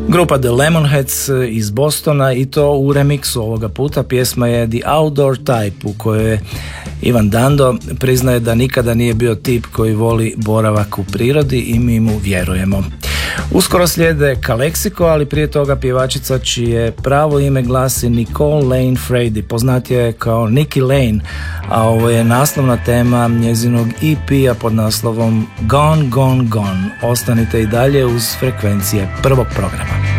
Grupa The Lemonheads iz Bostona i to u remiksu ovoga puta. Pjesma je The Outdoor Type u kojoj Ivan Dando priznaje da nikada nije bio tip koji voli boravak u prirodi i mi mu vjerujemo. Uskoro slijede Kalexico, ali prije toga pjevačica čije pravo ime glasi Nicole Lane Frady, poznatija je kao Nikki Lane, a ovo je naslovna tema njezinog EP-a pod naslovom Gone, Gone, Gone. Ostanite i dalje uz frekvencije prvog programa.